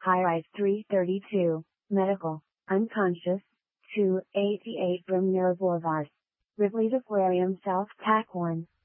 High-rise 332, medical, unconscious, 288 Broomere Boulevard. Ripley's Aquarium South Pack 1.